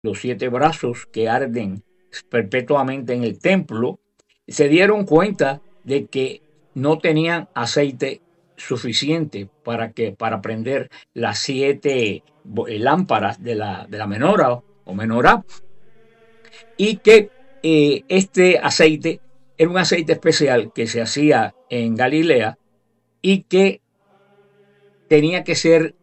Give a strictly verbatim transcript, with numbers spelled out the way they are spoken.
los siete brazos que arden perpetuamente en el templo, se dieron cuenta de que no tenían aceite suficiente para que para prender las siete lámparas de la, de la menora o menorá, y que eh, este aceite era un aceite especial que se hacía en Galilea y que tenía que ser